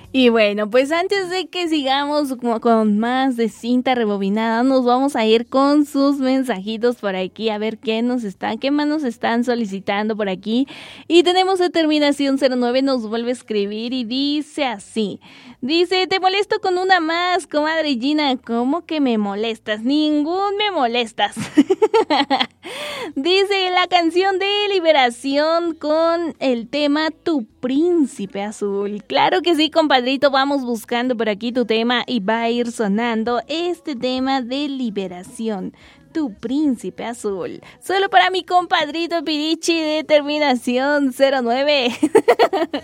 Y bueno, pues antes de que sigamos con más de cinta rebobinada, nos vamos a ir con sus mensajitos por aquí, a ver qué más nos están solicitando por aquí. Y tenemos de terminación 09, nos vuelve a escribir y dice así. Dice, te molesto con una más, comadre Gina. ¿Cómo que me molestas? Ningún me molestas. Dice, la canción de Liberación con el tema Tu Príncipe Azul. Claro que sí, compadrito, vamos buscando por aquí tu tema y va a ir sonando este tema de Liberación. Tu Príncipe Azul. Solo para mi compadrito Pirichi de terminación 09.